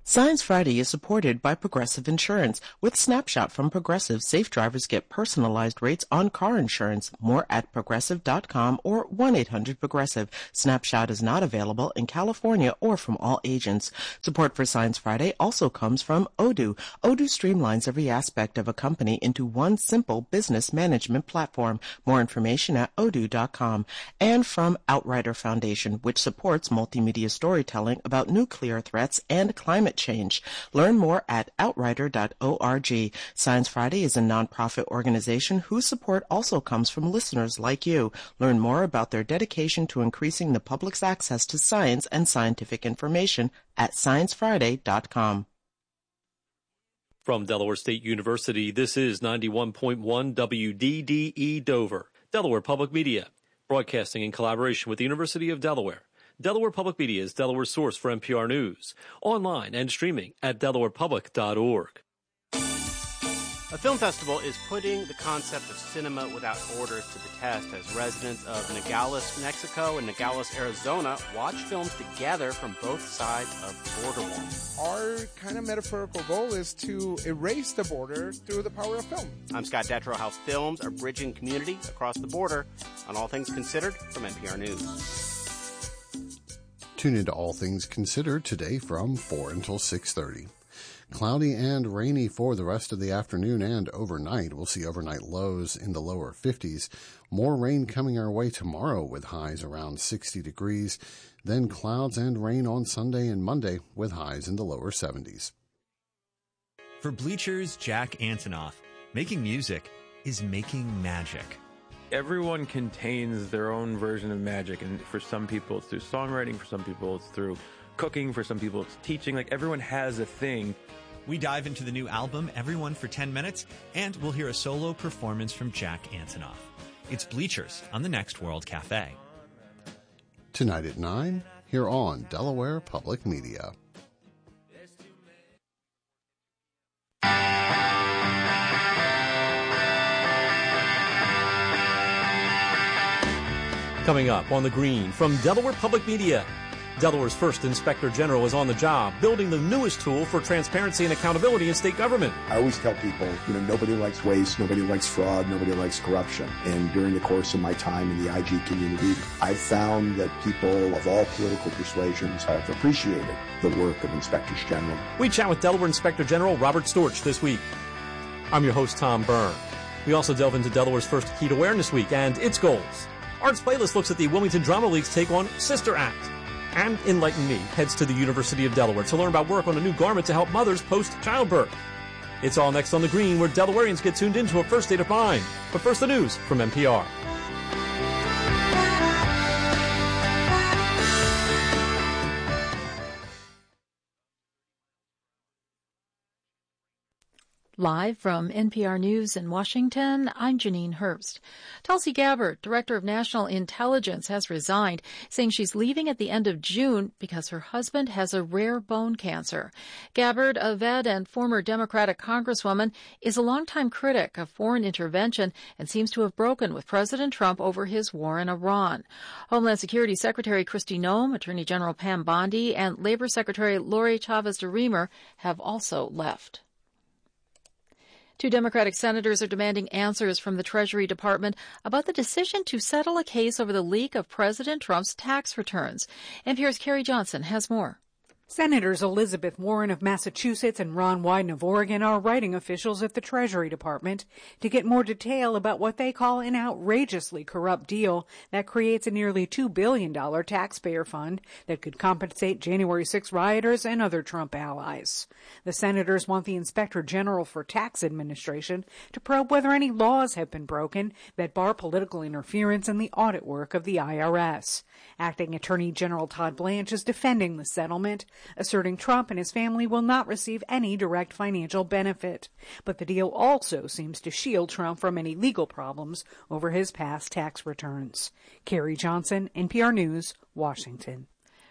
Science Friday is supported by Progressive Insurance. With Snapshot from Progressive, safe drivers get personalized rates on car insurance. More at Progressive.com or 1-800-PROGRESSIVE. Snapshot is not available in California or from all agents. Support for Science Friday also comes from Odoo. Odoo streamlines every aspect of a company into one simple business management platform. More information at Odoo.com. And from Outrider Foundation, which supports multimedia storytelling about nuclear threats and climate change. Learn more at outrider.org. Science Friday is a nonprofit organization whose support also comes from listeners like you. Learn more about their dedication to increasing the public's access to science and scientific information at sciencefriday.com. From Delaware State University, this is 91.1 WDDE Dover, Delaware Public Media, broadcasting in collaboration with the University of Delaware. Delaware Public Media is Delaware's source for NPR News, online and streaming at delawarepublic.org. A film festival is putting the concept of cinema without borders to the test as residents of Nogales, Mexico and Nogales, Arizona watch films together from both sides of the border wall. Our kind of metaphorical goal is to erase the border through the power of film. I'm Scott Detrow. How films are bridging community across the border on All Things Considered from NPR News. Tune into All Things Considered today from 4 until 6:30. Cloudy and rainy for the rest of the afternoon and overnight. We'll see overnight lows in the lower 50s. More rain coming our way tomorrow with highs around 60 degrees. Then clouds and rain on Sunday and Monday with highs in the lower 70s. For Bleachers, Jack Antonoff, making music is making magic. Everyone contains their own version of magic, and for some people it's through songwriting, for some people it's through cooking, for some people it's teaching. Like, everyone has a thing. We dive into the new album, Everyone for 10 Minutes, and we'll hear a solo performance from Jack Antonoff. It's Bleachers on the Next World Cafe. Tonight at 9, here on Delaware Public Media. Coming up on The Green from Delaware Public Media. Delaware's first Inspector General is on the job, building the newest tool for transparency and accountability in state government. I always tell people, nobody likes waste, nobody likes fraud, nobody likes corruption. And during the course of my time in the IG community, I've found that people of all political persuasions have appreciated the work of Inspectors General. We chat with Delaware Inspector General Robert Storch this week. I'm your host, Tom Byrne. We also delve into Delaware's first Heat Awareness Week and its goals. Arts Playlist looks at the Wilmington Drama League's take on Sister Act. And Enlighten Me heads to the University of Delaware to learn about work on a new garment to help mothers post-childbirth. It's all next on The Green, where Delawareans get tuned into a first state of mind. But first, the news from NPR. Live from NPR News in Washington, I'm Janine Herbst. Tulsi Gabbard, Director of National Intelligence, has resigned, saying she's leaving at the end of June because her husband has a rare bone cancer. Gabbard, a vet and former Democratic Congresswoman, is a longtime critic of foreign intervention and seems to have broken with President Trump over his war in Iran. Homeland Security Secretary Kristi Noem, Attorney General Pam Bondi, and Labor Secretary Lori Chavez de Remer have also left. Two Democratic senators are demanding answers from the Treasury Department about the decision to settle a case over the leak of President Trump's tax returns. NPR's Carrie Johnson has more. Senators Elizabeth Warren of Massachusetts and Ron Wyden of Oregon are writing officials at the Treasury Department to get more detail about what they call an outrageously corrupt deal that creates a nearly $2 billion taxpayer fund that could compensate January 6 rioters and other Trump allies. The senators want the Inspector General for Tax Administration to probe whether any laws have been broken that bar political interference in the audit work of the IRS. Acting Attorney General Todd Blanche is defending the settlement, asserting Trump and his family will not receive any direct financial benefit. But the deal also seems to shield Trump from any legal problems over his past tax returns. Carrie Johnson, NPR News, Washington.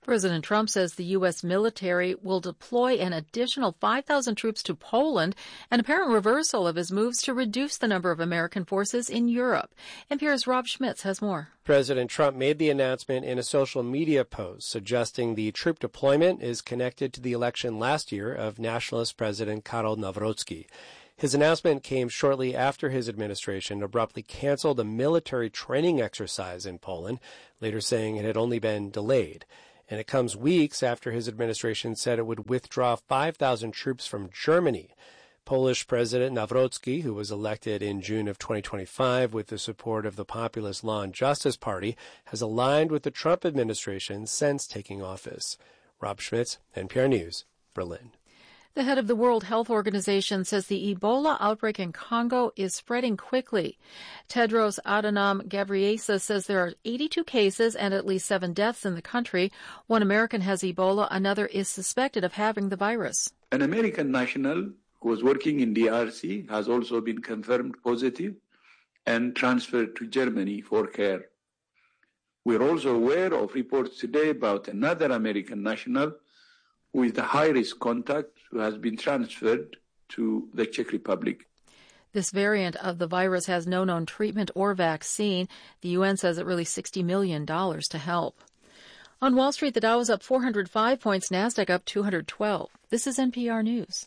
President Trump says the U.S. military will deploy an additional 5,000 troops to Poland, an apparent reversal of his moves to reduce the number of American forces in Europe. NPR's Rob Schmitz has more. President Trump made the announcement in a social media post suggesting the troop deployment is connected to the election last year of nationalist President Karol Nawrocki. His announcement came shortly after his administration abruptly canceled a military training exercise in Poland, later saying it had only been delayed. And it comes weeks after his administration said it would withdraw 5,000 troops from Germany. Polish President Nawrocki, who was elected in June of 2025 with the support of the populist Law and Justice Party, has aligned with the Trump administration since taking office. Rob Schmitz, NPR News, Berlin. The head of the World Health Organization says the Ebola outbreak in Congo is spreading quickly. Tedros Adhanom Ghebreyesus says there are 82 cases and at least 7 deaths in the country. One American has Ebola, another is suspected of having the virus. An American national who was working in DRC has also been confirmed positive and transferred to Germany for care. We're also aware of reports today about another American national who is the high-risk contact who has been transferred to the Czech Republic. This variant of the virus has no known treatment or vaccine. The UN says it released $60 million to help. On Wall Street, the Dow is up 405 points, NASDAQ up 212. This is NPR News.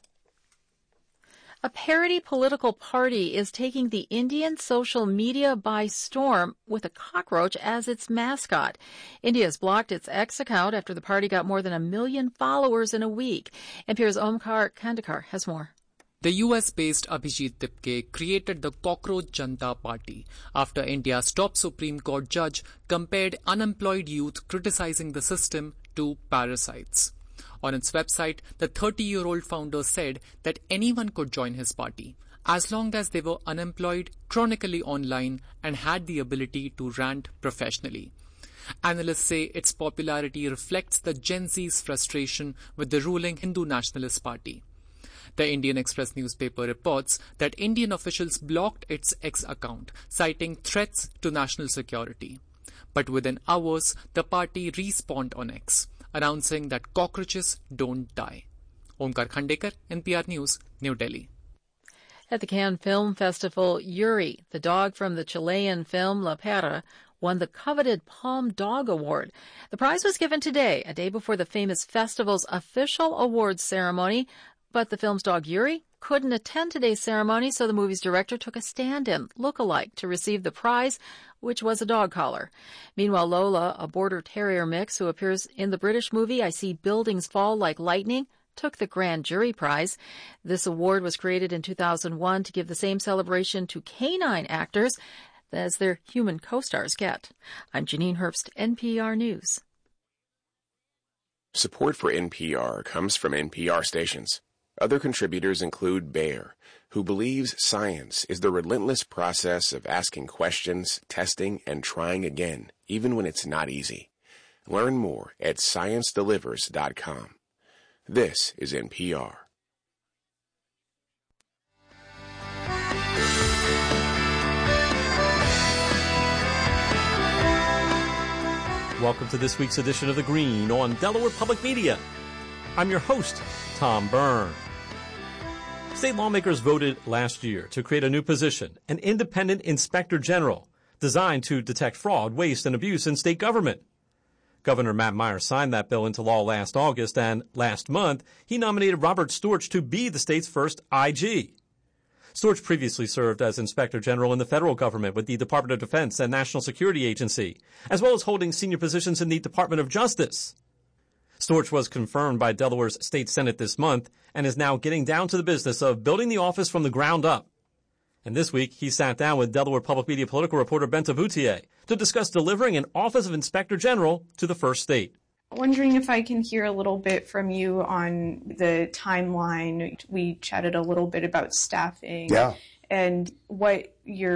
A parody political party is taking the Indian social media by storm with a cockroach as its mascot. India has blocked its X account after the party got more than 1 million followers in a week. NPR's Omkar Kandekar has more. The US-based Abhijit Dipke created the Cockroach Janta Party after India's top Supreme Court judge compared unemployed youth criticizing the system to parasites. On its website, the 30-year-old founder said that anyone could join his party, as long as they were unemployed, chronically online, and had the ability to rant professionally. Analysts say its popularity reflects the Gen Z's frustration with the ruling Hindu Nationalist Party. The Indian Express newspaper reports that Indian officials blocked its X account, citing threats to national security. But within hours, the party respawned on X, announcing that cockroaches don't die. Omkar Khandekar, NPR News, New Delhi. At the Cannes Film Festival, Yuri, the dog from the Chilean film La Perra, won the coveted Palm Dog Award. The prize was given today, a day before the famous festival's official awards ceremony, but the film's dog Yuri couldn't attend today's ceremony, so the movie's director took a stand-in, look-alike, to receive the prize, which was a dog collar. Meanwhile, Lola, a border terrier mix who appears in the British movie I See Buildings Fall Like Lightning, took the Grand Jury Prize. This award was created in 2001 to give the same celebration to canine actors as their human co-stars get. I'm Janine Herbst, NPR News. Support for NPR comes from NPR stations. Other contributors include Bayer, who believes science is the relentless process of asking questions, testing, and trying again, even when it's not easy. Learn more at ScienceDelivers.com. This is NPR. Welcome to this week's edition of The Green on Delaware Public Media. I'm your host, Tom Byrne. State lawmakers voted last year to create a new position, an independent inspector general, designed to detect fraud, waste, and abuse in state government. Governor Matt Meyer signed that bill into law last August, and last month, he nominated Robert Storch to be the state's first IG. Storch previously served as inspector general in the federal government with the Department of Defense and National Security Agency, as well as holding senior positions in the Department of Justice. Storch was confirmed by Delaware's state Senate this month and is now getting down to the business of building the office from the ground up. And this week, he sat down with Delaware Public Media political reporter Benta Voutier to discuss delivering an Office of Inspector General to the first state. Wondering if I can hear a little bit from you on the timeline. We chatted a little bit about staffing and what you're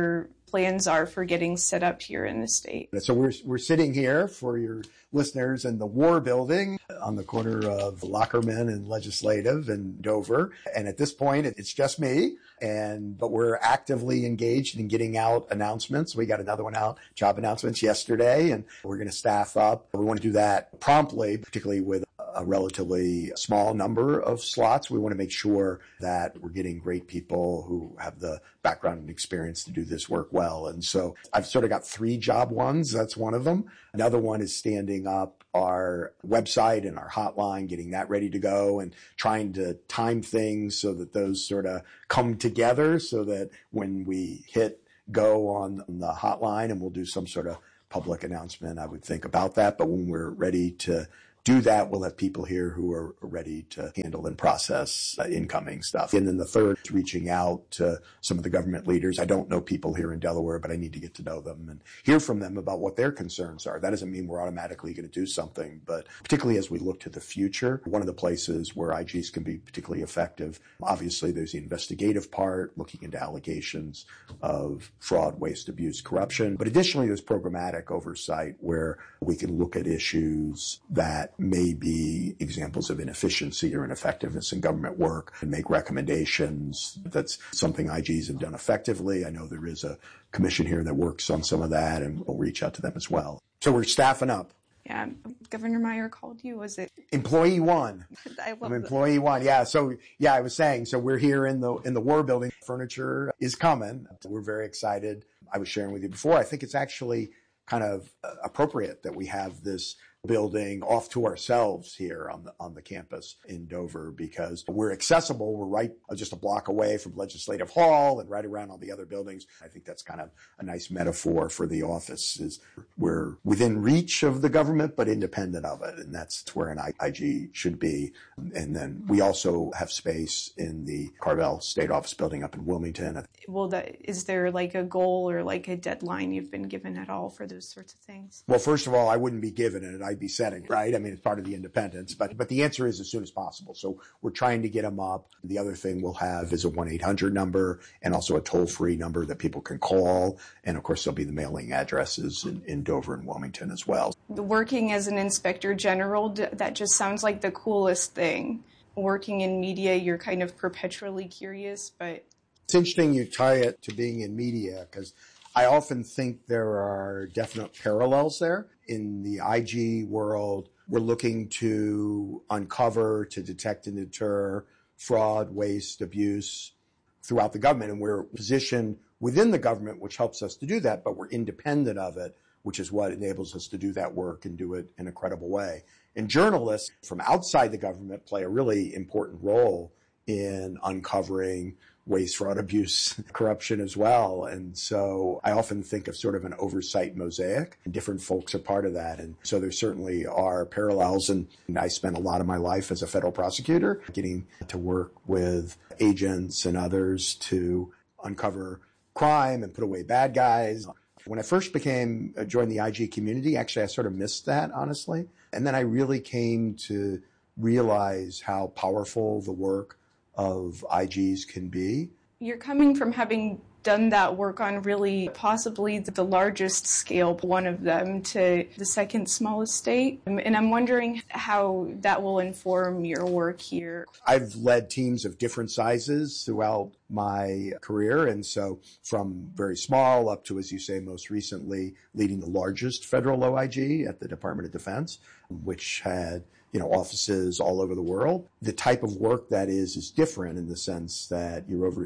plans are for getting set up here in the state. So we're sitting here for your listeners in the War Building on the corner of Lockerman and Legislative in Dover. And at this point, it's just me. But we're actively engaged in getting out announcements. We got another one out, job announcements yesterday, and we're going to staff up. We want to do that promptly, particularly with a relatively small number of slots. We want to make sure that we're getting great people who have the background and experience to do this work well. And so I've sort of got 3 job ones. That's one of them. Another one is standing up our website and our hotline, getting that ready to go and trying to time things so that those sort of come together so that when we hit go on the hotline, and we'll do some sort of public announcement, I would think about that. But when we're ready to do that, we'll have people here who are ready to handle and process incoming stuff. And then the third is reaching out to some of the government leaders. I don't know people here in Delaware, but I need to get to know them and hear from them about what their concerns are. That doesn't mean we're automatically going to do something, but particularly as we look to the future, one of the places where IGs can be particularly effective, obviously there's the investigative part, looking into allegations of fraud, waste, abuse, corruption. But additionally, there's programmatic oversight where we can look at issues that may be examples of inefficiency or ineffectiveness in government work and make recommendations. That's something IGs have done effectively. I know there is a commission here that works on some of that, and we'll reach out to them as well. So we're staffing up. Yeah, Governor Meyer called you, was it? Employee 1. I love Employee 1. Yeah. So yeah, I was saying, so we're here in the War Building. Furniture is coming. We're very excited. I was sharing with you before. I think it's actually kind of appropriate that we have this building off to ourselves here on the campus in Dover, because we're accessible. We're right just a block away from Legislative Hall and right around all the other buildings. I think that's kind of a nice metaphor for the office, is we're within reach of the government but independent of it, and that's where an IG should be. And then we also have space in the Carvel State Office building up in Wilmington. Well, is there like a goal or like a deadline you've been given at all for those sorts of things? Well, first of all, I wouldn't be given it. I'd be setting it, right? I mean, it's part of the independence, but the answer is as soon as possible. So we're trying to get them up. The other thing we'll have is a 1-800 number and also a toll-free number that people can call. And of course, there'll be the mailing addresses in Dover and Wilmington as well. Working as an inspector general, that just sounds like the coolest thing. Working in media, you're kind of perpetually curious, but... It's interesting you tie it to being in media, because I often think there are definite parallels there. In the IG world, we're looking to uncover, to detect and deter fraud, waste, abuse throughout the government. And we're positioned within the government, which helps us to do that, but we're independent of it, which is what enables us to do that work and do it in a credible way. And journalists from outside the government play a really important role in uncovering waste, fraud, abuse, corruption as well. And so I often think of sort of an oversight mosaic, and different folks are part of that. And so there certainly are parallels. And I spent a lot of my life as a federal prosecutor getting to work with agents and others to uncover crime and put away bad guys. When I first joined the IG community, actually, I sort of missed that, honestly. And then I really came to realize how powerful the work of IGs can be. You're coming from having done that work on really possibly the largest scale, one of them, to the second smallest state. And I'm wondering how that will inform your work here. I've led teams of different sizes throughout my career. And so from very small up to, as you say, most recently, leading the largest federal OIG at the Department of Defense, which had offices all over the world. The type of work that is different in the sense that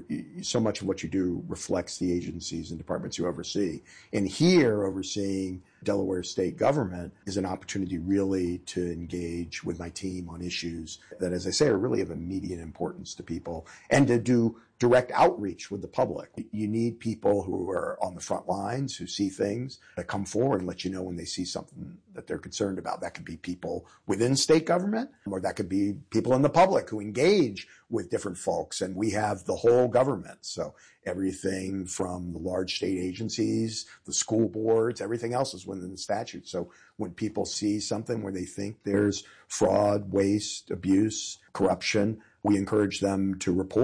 so much of what you do reflects the agencies and departments you oversee. And here, overseeing Delaware state government is an opportunity really to engage with my team on issues that, as I say, are really of immediate importance to people, and to do direct outreach with the public. You need people who are on the front lines, who see things, that come forward and let you know when they see something that they're concerned about. That could be people within state government, or that could be people in the public who engage with different folks. And we have the whole government. So everything from the large state agencies, the school boards, everything else is within the statute. So when people see something where they think there's fraud, waste, abuse, corruption, we encourage them to report.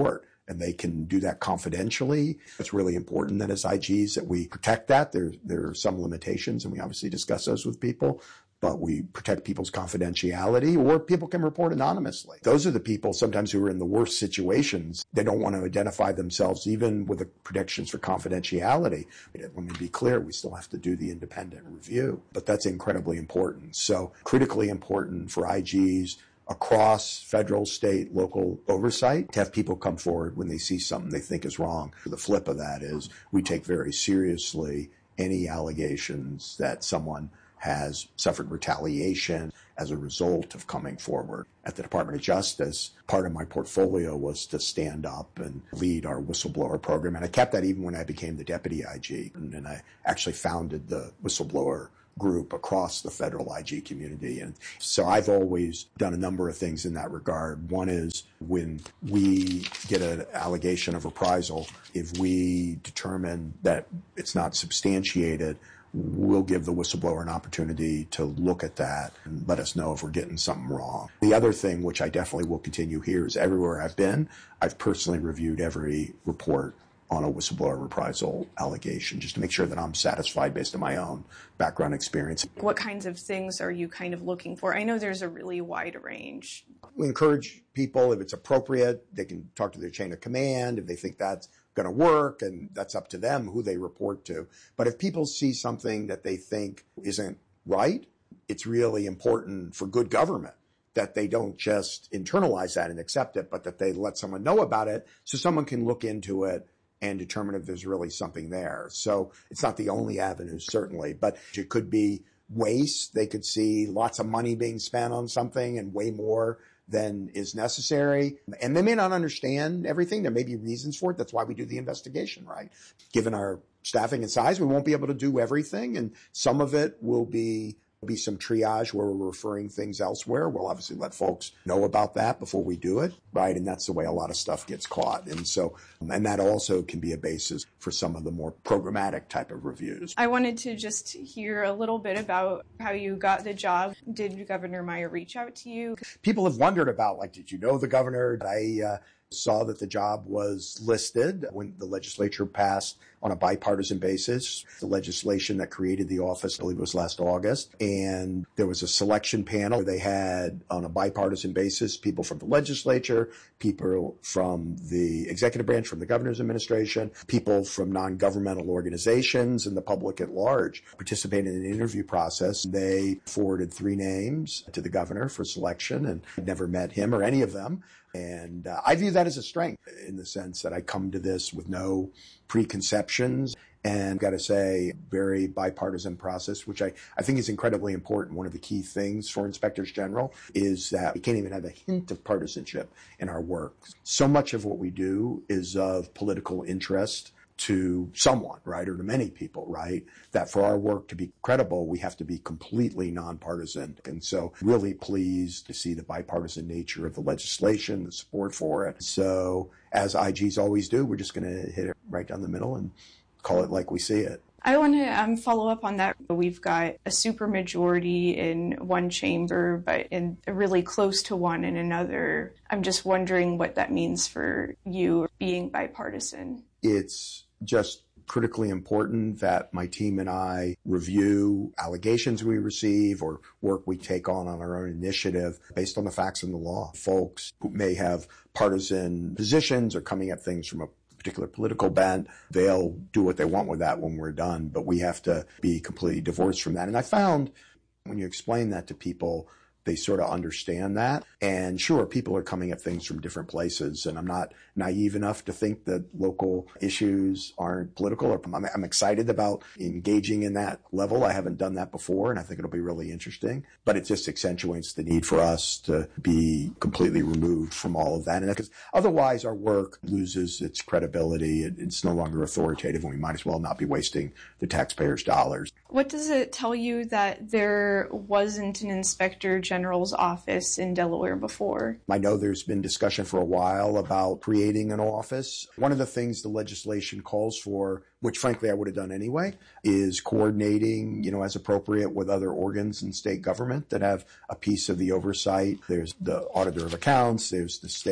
and they can do that confidentially. It's really important that as IGs that we protect that. There are some limitations, and we obviously discuss those with people, but we protect people's confidentiality, or people can report anonymously. Those are the people sometimes who are in the worst situations. They don't want to identify themselves, even with the protections for confidentiality. Let me be clear, we still have to do the independent review, but that's incredibly important. So critically important for IGs across federal, state, local oversight to have people come forward when they see something they think is wrong. The flip of that is we take very seriously any allegations that someone has suffered retaliation as a result of coming forward. At the Department of Justice, part of my portfolio was to stand up and lead our whistleblower program. And I kept that even when I became the deputy IG. And I actually founded the whistleblower group across the federal IG community. And so I've always done a number of things in that regard. One is when we get an allegation of reprisal, if we determine that it's not substantiated, we'll give the whistleblower an opportunity to look at that and let us know if we're getting something wrong. The other thing, which I definitely will continue here, is everywhere I've been, I've personally reviewed every report on a whistleblower reprisal allegation, just to make sure that I'm satisfied based on my own background experience. What kinds of things are you kind of looking for? I know there's a really wide range. We encourage people, if it's appropriate, they can talk to their chain of command if they think that's going to work, and that's up to them who they report to. But if people see something that they think isn't right, it's really important for good government that they don't just internalize that and accept it, but that they let someone know about it so someone can look into it and determine if there's really something there. So it's not the only avenue, certainly, but it could be waste. They could see lots of money being spent on something and way more than is necessary. And they may not understand everything. There may be reasons for it. That's why we do the investigation, right? Given our staffing and size, we won't be able to do everything. And some of it will be some triage where we're referring things elsewhere. We'll obviously let folks know about that before we do it, right? And that's the way a lot of stuff gets caught. And so, and that also can be a basis for some of the more programmatic type of reviews. I wanted to just hear a little bit about how you got the job. Did Governor Meyer reach out to you? People have wondered about, like, did you know the governor? I saw that the job was listed when the legislature passed on a bipartisan basis the legislation that created the office. I believe it was last August. And there was a selection panel. They had, on a bipartisan basis, people from the legislature, people from the executive branch, from the governor's administration, people from non-governmental organizations, and the public at large participated in the interview process. They forwarded 3 names to the governor for selection, and I'd never met him or any of them. And I view that as a strength in the sense that I come to this with no preconceptions, and got to say, very bipartisan process, which I think is incredibly important. One of the key things for inspectors general is that we can't even have a hint of partisanship in our work. So much of what we do is of political interest to someone, right, or to many people, right, that for our work to be credible, we have to be completely nonpartisan. And so really pleased to see the bipartisan nature of the legislation, the support for it. So as IGs always do, we're just going to hit it right down the middle and call it like we see it. I want to follow up on that. We've got a supermajority in one chamber, but really close to one in another. I'm just wondering what that means for you being bipartisan. It's just critically important that my team and I review allegations we receive or work we take on our own initiative based on the facts and the law. Folks who may have partisan positions or coming at things from a particular political bent, they'll do what they want with that when we're done, but we have to be completely divorced from that. And I found when you explain that to people, they sort of understand that. And sure, people are coming at things from different places, and I'm not naive enough to think that local issues aren't political. I'm excited about engaging in that level. I haven't done that before, and I think it'll be really interesting. But it just accentuates the need for us to be completely removed from all of that. And because otherwise our work loses its credibility. It's no longer authoritative, and we might as well not be wasting the taxpayers' dollars. What does it tell you that there wasn't an inspector general's office in Delaware before? I know there's been discussion for a while about creating an office. One of the things the legislation calls for, which frankly I would have done anyway, is coordinating, as appropriate with other organs in state government that have a piece of the oversight. There's the auditor of accounts, there's the state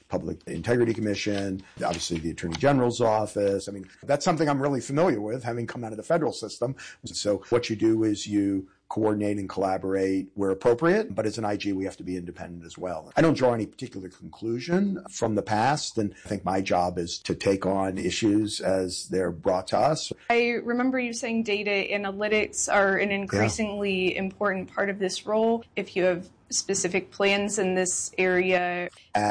Public Integrity Commission, obviously the Attorney General's office. I mean, that's something I'm really familiar with, having come out of the federal system. So what you do is you coordinate and collaborate where appropriate, but as an IG, we have to be independent as well. I don't draw any particular conclusion from the past, and I think my job is to take on issues as they're brought to us. I remember you saying data analytics are an increasingly important part of this role. If you have specific plans in this area.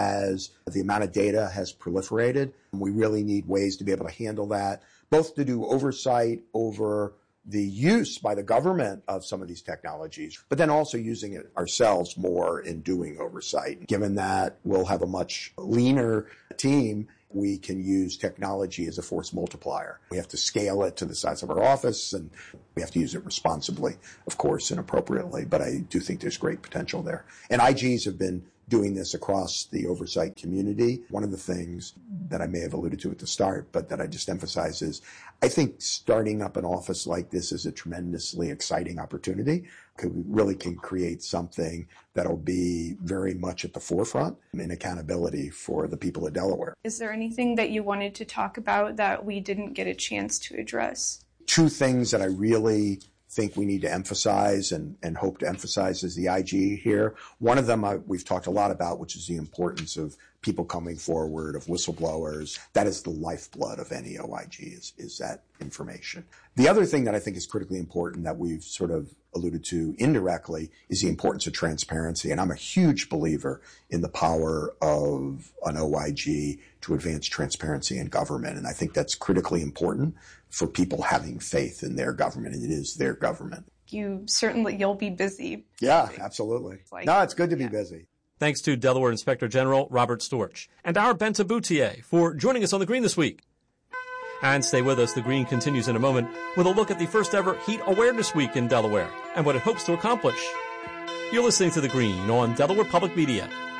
As the amount of data has proliferated, we really need ways to be able to handle that, both to do oversight over the use by the government of some of these technologies, but then also using it ourselves more in doing oversight. Given that we'll have a much leaner team, we can use technology as a force multiplier. We have to scale it to the size of our office, and we have to use it responsibly, of course, and appropriately, but I do think there's great potential there. And IGs have been doing this across the oversight community. One of the things that I may have alluded to at the start, but that I just emphasize is I think starting up an office like this is a tremendously exciting opportunity. We really can create something that'll be very much at the forefront in accountability for the people of Delaware. Is there anything that you wanted to talk about that we didn't get a chance to address? Two things that I really think we need to emphasize and hope to emphasize as the IG here. One of them we've talked a lot about, which is the importance of people coming forward, of whistleblowers. That is the lifeblood of any OIG, is that information. The other thing that I think is critically important that we've sort of alluded to indirectly is the importance of transparency. And I'm a huge believer in the power of an OIG to advance transparency in government. And I think that's critically important for people having faith in their government, and it is their government. You'll be busy. Yeah, absolutely. It's good to be busy. Thanks to Delaware Inspector General Robert Storch and our Benta Boutier for joining us on The Green this week. And stay with us. The Green continues in a moment with a look at the first ever Heat Awareness Week in Delaware and what it hopes to accomplish. You're listening to The Green on Delaware Public Media.